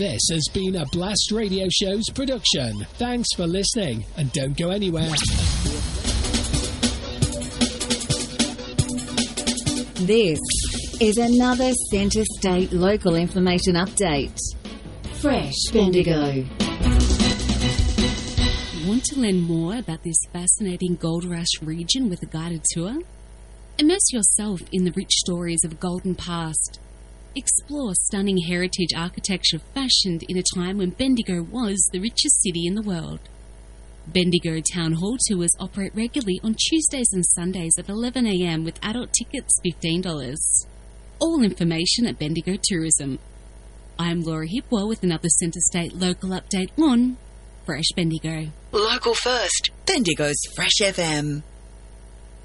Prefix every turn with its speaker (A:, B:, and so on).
A: This has been a Blast Radio Show's production. Thanks for listening, and don't go anywhere.
B: This is another Centre State local information update. Fresh Bendigo.
C: Want to learn more about this fascinating gold rush region with a guided tour? Immerse yourself in the rich stories of a golden past. Explore stunning heritage architecture fashioned in a time when Bendigo was the richest city in the world. Bendigo Town Hall tours operate regularly on Tuesdays and Sundays at 11 a.m. with adult tickets $15. All information at Bendigo Tourism. I'm Laura Hipwell with another Centre State local update on Fresh Bendigo.
D: Local first, Bendigo's Fresh FM.